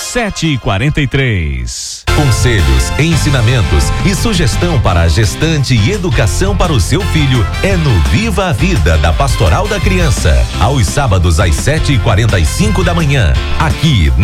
7h43. Conselhos, ensinamentos e sugestão para a gestante e educação para o seu filho é no Viva a Vida da Pastoral da Criança, aos sábados às 7h45 da manhã, aqui